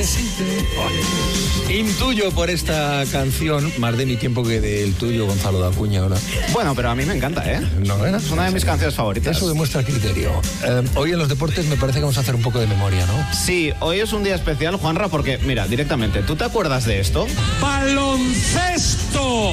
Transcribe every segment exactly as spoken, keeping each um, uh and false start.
Intuyo por esta canción, más de mi tiempo que del tuyo, Gonzalo de Acuña, ahora. Bueno, pero a mí me encanta, ¿eh? No, ¿eh? Es una de mis canciones favoritas. Eso demuestra criterio. Eh, hoy en los deportes me parece que vamos a hacer un poco de memoria, ¿no? Sí, hoy es un día especial, Juanra, porque, mira, directamente, ¿tú te acuerdas de esto? ¡Baloncesto!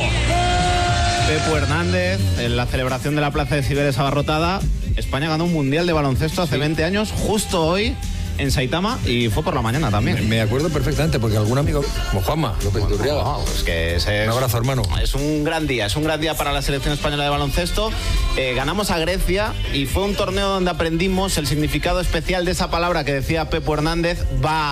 Pepo Hernández, en la celebración de la Plaza de Cibeles abarrotada, España ganó un mundial de baloncesto hace sí. veinte años, justo hoy, en Saitama, y fue por la mañana también. Me, me acuerdo perfectamente, porque algún amigo, como Juanma López de Urriaga. No, pues que ese es, un abrazo, hermano. Es un gran día, es un gran día para la selección española de baloncesto. Eh, ganamos a Grecia y fue un torneo donde aprendimos el significado especial de esa palabra que decía Pepo Hernández,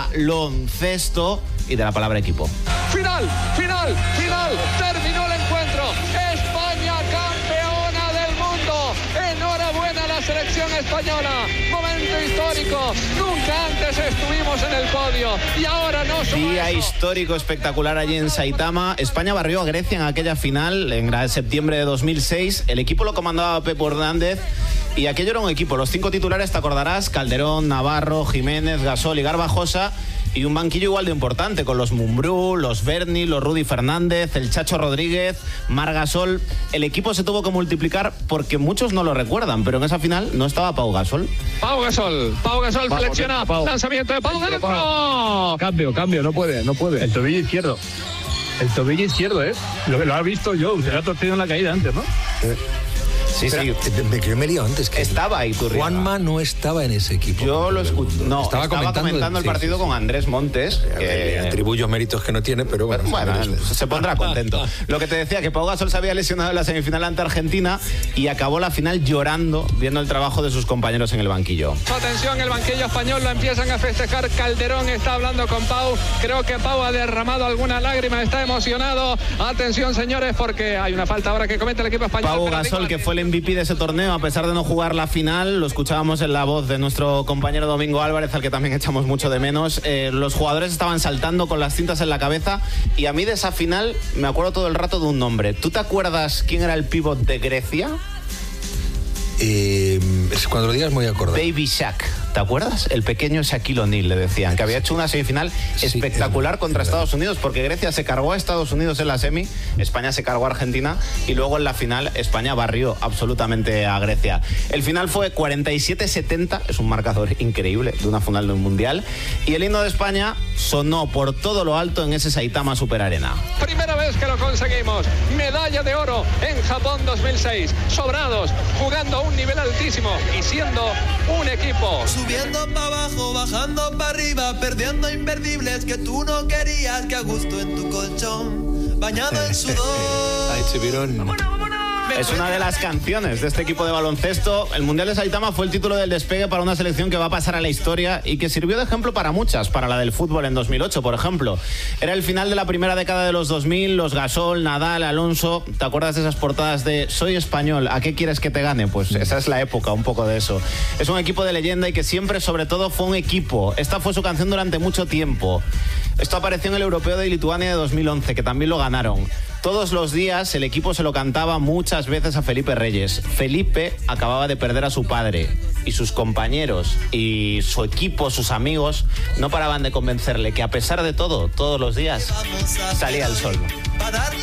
baloncesto, y de la palabra equipo. Final, final, final, terminó el encuentro. España campeona del mundo. Enhorabuena a la selección española. Momento histórico. Nunca antes estuvimos en el podio y ahora no somos. Día histórico espectacular allí en Saitama. España barrió a Grecia en aquella final en septiembre de dos mil seis. El equipo lo comandaba Pepo Hernández. Y aquello era un equipo. Los cinco titulares, te acordarás: Calderón, Navarro, Jiménez, Gasol y Garbajosa. Y un banquillo igual de importante, con los Mumbrú, los Berni, los Rudy Fernández, el Chacho Rodríguez, Marc Gasol. El equipo se tuvo que multiplicar porque muchos no lo recuerdan, pero en esa final no estaba Pau Gasol. Pau Gasol, Pau Gasol flexiona, lanzamiento de Pau Gasol. Cambio, cambio, no puede, no puede. El tobillo izquierdo. El tobillo izquierdo, ¿eh? Lo, lo has visto yo, se lo ha torcido en la caída antes, ¿no? Eh. Sí, Pero, sí. Me, me, me he liado antes. Que estaba ahí, tú. Juanma no estaba en ese equipo. Yo lo escuché. No, estaba, estaba comentando, comentando el partido sí, sí, sí. con Andrés Montes. Que... atribuyo méritos que no tiene, pero bueno. Bueno, se pondrá contento. Lo que te decía, que Pau Gasol se había lesionado en la semifinal ante Argentina y acabó la final llorando, viendo el trabajo de sus compañeros en el banquillo. Atención, el banquillo español lo empiezan a festejar. Calderón está hablando con Pau. Creo que Pau ha derramado alguna lágrima, está emocionado. Atención, señores, porque hay una falta ahora que comete el equipo español. Pau Gasol, que fue el M V P de ese torneo, a pesar de no jugar la final, lo escuchábamos en la voz de nuestro compañero Domingo Álvarez, al que también echamos mucho de menos. Eh, los jugadores estaban saltando con las cintas en la cabeza y a mí de esa final me acuerdo todo el rato de un nombre. ¿Tú te acuerdas quién era el pívot de Grecia? Eh, cuando lo digas me voy a acordar. Baby Shaq, ¿te acuerdas? El pequeño Shaquille O'Neal, le decían, que había hecho una semifinal sí, espectacular es, contra es Estados Unidos, porque Grecia se cargó a Estados Unidos en la semi, España se cargó a Argentina y luego en la final España barrió absolutamente a Grecia. El final fue cuarenta y siete setenta, es un marcador increíble de una final de un mundial, y el himno de España sonó por todo lo alto en ese Saitama Super Arena. Primera vez que lo conseguimos, medalla de oro en Japón dos mil seis, sobrados, jugando a un nivel altísimo y siendo un equipo. Subiendo para abajo, bajando para arriba, perdiendo invertibles que tú no querías, que a gusto en tu colchón, bañado en sudor. Ay, Chipirón. Es una de las canciones de este equipo de baloncesto. El Mundial de Saitama fue el título del despegue para una selección que va a pasar a la historia y que sirvió de ejemplo para muchas, para la del fútbol en dos mil ocho, por ejemplo. Era el final de la primera década de los dos mil, los Gasol, Nadal, Alonso. ¿Te acuerdas de esas portadas de soy español, ¿a qué quieres que te gane? Pues esa es la época, un poco de eso. Es un equipo de leyenda y que siempre, sobre todo, fue un equipo. Esta fue su canción durante mucho tiempo. Esto apareció en el Europeo de Lituania de dos mil once, que también lo ganaron. Todos los días el equipo se lo cantaba muchas veces a Felipe Reyes. Felipe acababa de perder a su padre y sus compañeros y su equipo, sus amigos, no paraban de convencerle que a pesar de todo, todos los días salía el sol.